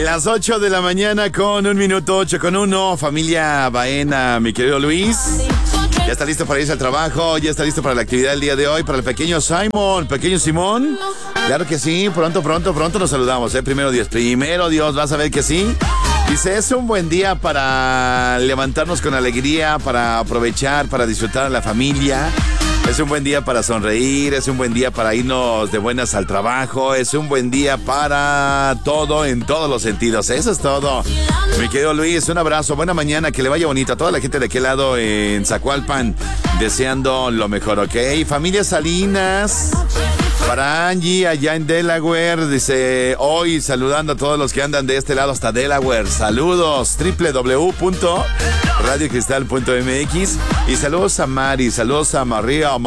Las 8 de la mañana con 1 minuto, 8:01. Familia Baena, mi querido Luis. Ya está listo para irse al trabajo, ya está listo para la actividad del día de hoy, para el pequeño Simon, pequeño Simón. Claro que sí, pronto nos saludamos, Primero Dios, vas a ver que sí. Dice, es un buen día para levantarnos con alegría, para aprovechar, para disfrutar a la familia. Es un buen día para sonreír, es un buen día para irnos de buenas al trabajo, es un buen día para todo, en todos los sentidos. Eso es todo. Mi querido Luis, un abrazo, buena mañana, que le vaya bonito a toda la gente de aquel lado en Zacualpan, deseando lo mejor, ¿ok? Familia Salinas, para Angie allá en Delaware, dice, hoy saludando a todos los que andan de este lado hasta Delaware. Saludos, www.radiocristal.mx, y saludos a Mari, saludos a María,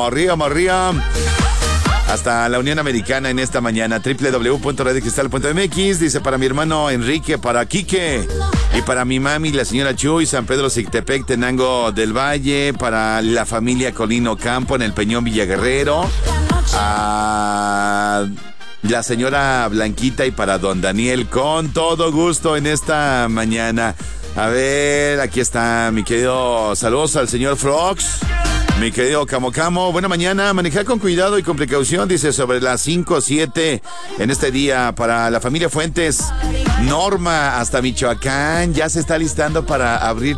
hasta la Unión Americana en esta mañana, www.radiocristal.mx. Dice, para mi hermano Enrique, para Quique, y para mi mami, la señora Chuy, San Pedro Sictepec, Tenango del Valle, para la familia Colino Campo en el Peñón Villaguerrero, a la señora Blanquita y para don Daniel, con todo gusto en esta mañana. A ver, aquí está mi querido, saludos al señor Frogs, mi querido Camo, buena mañana, manejar con cuidado y con precaución, dice, sobre las 5:07 en este día. Para la familia Fuentes, Norma hasta Michoacán, ya se está listando para abrir